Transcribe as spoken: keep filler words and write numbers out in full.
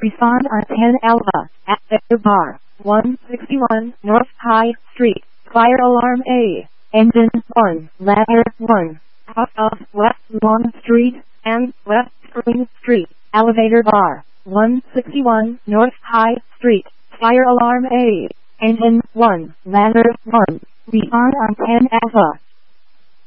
Respond on ten Alpha, at the bar, one sixty-one North High Street, fire alarm A, engine one, ladder one, off of West Long Street, and West Spring Street, elevator bar, one sixty-one North High Street, fire alarm A, engine one, ladder one, respond on ten Alpha.